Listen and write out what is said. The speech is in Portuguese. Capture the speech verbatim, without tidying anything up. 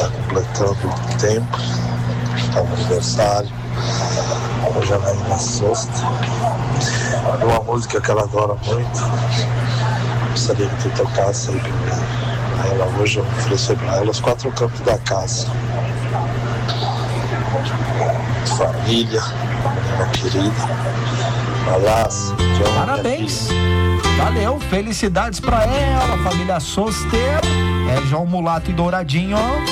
está completando tempo, está no aniversário. Hoje ela é na sexta. É uma música que ela adora muito. Gostaria que tu tocasse aí pra ela hoje. Eu oferecer pra ela os quatro cantos da casa. Família, menina querida. Abraço. Parabéns. Valeu, felicidades pra ela, família Soster. É João Mulato e Douradinho.